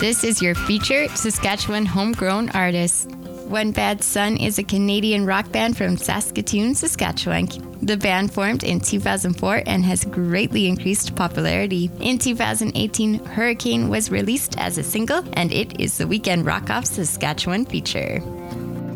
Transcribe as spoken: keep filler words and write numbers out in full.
This is your featured Saskatchewan homegrown artist. One Bad Son is a Canadian rock band from Saskatoon, Saskatchewan. The band formed in two thousand four and has greatly increased popularity. In two thousand eighteen, Hurricane was released as a single, and it is the Weekend Rock Off Saskatchewan feature.